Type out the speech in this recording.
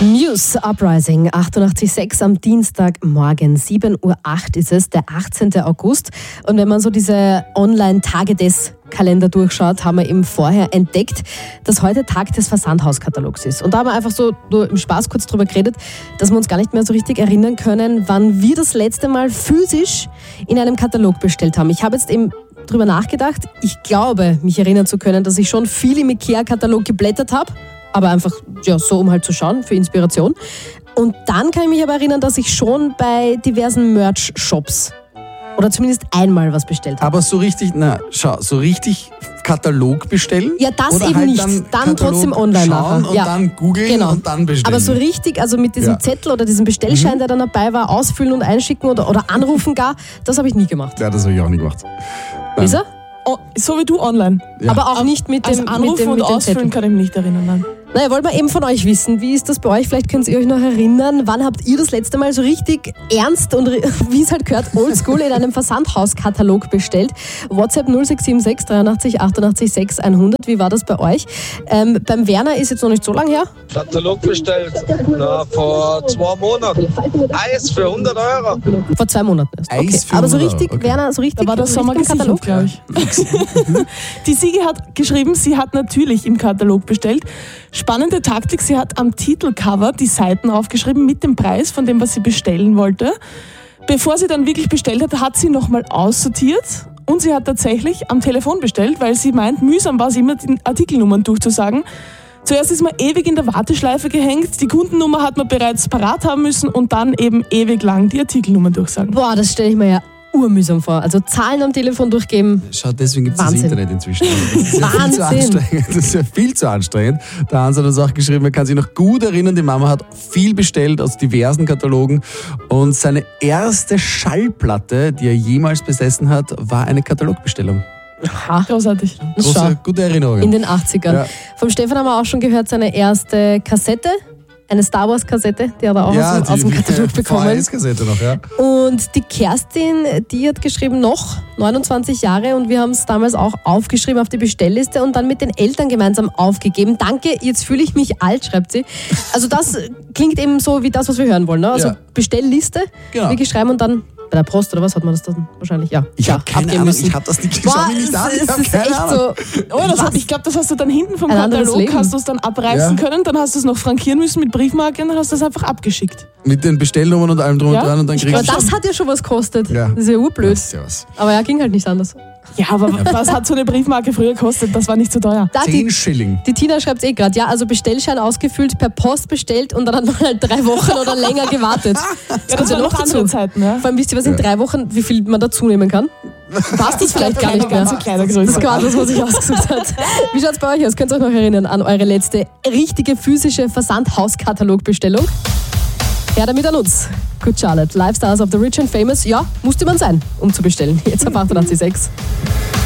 News Uprising 88.6 am Dienstagmorgen, 7.08 Uhr ist es, der 18. August. Und wenn man so diese Online-Tage-des-Kalender durchschaut, haben wir eben vorher entdeckt, dass heute Tag des Versandhauskatalogs ist. Und da haben wir einfach so nur im Spaß kurz drüber geredet, dass wir uns gar nicht mehr so richtig erinnern können, wann wir das letzte Mal physisch in einem Katalog bestellt haben. Ich habe jetzt eben drüber nachgedacht. Ich glaube, mich erinnern zu können, dass ich schon viel im IKEA-Katalog geblättert habe. Aber einfach so, um halt zu schauen, für Inspiration. Und dann kann ich mich aber erinnern, dass ich schon bei diversen Merch-Shops oder zumindest einmal was bestellt habe. Aber so richtig, so richtig Katalog bestellen? Ja, das oder eben halt nicht. Dann trotzdem online schauen nachher. Und dann googeln und dann bestellen. Aber so richtig, also mit diesem Zettel oder diesem Bestellschein, der dann dabei war, ausfüllen und einschicken oder anrufen gar, das habe ich nie gemacht. Ja, das habe ich auch nie gemacht. Ist er? Oh, so wie du online. Ja. Aber auch nicht mit dem Anrufen und Ausfüllen kann ich mich nicht erinnern. Nein. Naja, wollen wir eben von euch wissen, wie ist das bei euch? Vielleicht könnt ihr euch noch erinnern, wann habt ihr das letzte Mal so richtig ernst und wie es halt gehört, oldschool in einem Versandhauskatalog bestellt? WhatsApp 0676 83 88 6 100. Wie war das bei euch? Beim Werner ist jetzt noch nicht so lange her. Katalog bestellt, vor 2 Monaten. Eis für 100 Euro. Vor 2 Monaten erst. Okay. Eis für Aber so 100 richtig, Euro. Okay. Werner, so richtig. Da war der Sommer Katalog, glaube ich. Die Sigi hat geschrieben, sie hat natürlich im Katalog bestellt. Spannende Taktik, sie hat am Titelcover die Seiten aufgeschrieben mit dem Preis von dem, was sie bestellen wollte. Bevor sie dann wirklich bestellt hat sie nochmal aussortiert und sie hat tatsächlich am Telefon bestellt, weil sie meint, mühsam war es immer, die Artikelnummern durchzusagen. Zuerst ist man ewig in der Warteschleife gehängt, die Kundennummer hat man bereits parat haben müssen und dann eben ewig lang die Artikelnummern durchsagen. Boah, das stelle ich mir ja urmühsam vor. Also Zahlen am Telefon durchgeben. Schau, deswegen gibt es das Internet inzwischen. Das ist ja Wahnsinn. viel zu anstrengend. Das ist ja viel zu anstrengend. Der Hans hat uns auch geschrieben, man kann sich noch gut erinnern, die Mama hat viel bestellt aus diversen Katalogen und seine erste Schallplatte, die er jemals besessen hat, war eine Katalogbestellung. Aha. Großartig. Gute Erinnerung. In den 80ern. Ja. Vom Stefan haben wir auch schon gehört, seine erste Kassette. Eine Star Wars Kassette, die hat er auch aus dem Katalog bekommen. VHS-Kassette noch, ja. Und die Kerstin, die hat geschrieben, noch 29 Jahre und wir haben es damals auch aufgeschrieben auf die Bestellliste und dann mit den Eltern gemeinsam aufgegeben. Danke, jetzt fühle ich mich alt, schreibt sie. Also das klingt eben so wie das, was wir hören wollen. Ne? Also Bestellliste, wirklich schreiben und dann bei der Post oder was hat man das dann wahrscheinlich? Ja, ich habe keine Ahnung, ich habe das nicht geschaut. Das ist echt so. Ich glaube, das hast du dann hinten vom Katalog, hast du es dann abreißen können, dann hast du es noch frankieren müssen mit Briefmarke und dann hast du es einfach abgeschickt. Mit den Bestellnummern und allem drum und dran und dann kriegst du. Aber das hat ja schon was gekostet. Ja. Das ist ja urblöd. Aber ja, ging halt nicht anders. Ja, aber was hat so eine Briefmarke früher gekostet? Das war nicht so teuer. 10 Schilling. Die Tina schreibt es gerade. Ja, also Bestellschein ausgefüllt, per Post bestellt und dann hat man halt 3 Wochen oder länger gewartet. Das waren noch andere Zeiten. Ja. Vor allem wisst ihr, was in 3 Wochen, wie viel man dazu nehmen kann? Passt das vielleicht gar nicht mehr. Das ist gerade das, was ich ausgesucht habe. Wie schaut es bei euch aus? Könnt ihr euch noch erinnern an eure letzte richtige physische Versandhauskatalogbestellung? Her damit an uns. Good Charlotte, Lifestyles of the Rich and Famous. Ja, musste man sein, um zu bestellen. Jetzt auf 88.6.